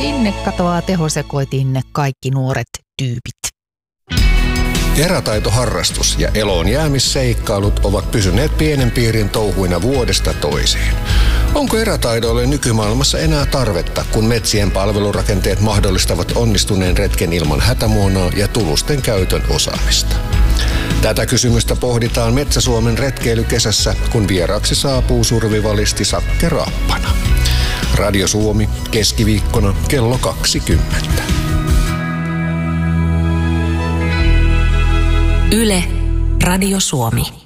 Sinne katoaa tehosekoitin kaikki nuoret tyypit. Erätaitoharrastus ja eloon jäämisseikkailut ovat pysyneet pienen piirin touhuina vuodesta toiseen. Onko erätaidoille nykymaailmassa enää tarvetta, kun metsien palvelurakenteet mahdollistavat onnistuneen retken ilman hätämuonaa ja tulusten käytön osaamista? Tätä kysymystä pohditaan Metsä-Suomen retkeilykesässä, kun vieraaksi saapuu survivalisti Sakke Raappana. Radio Suomi, keskiviikkona kello 20. Yle, Radio Suomi.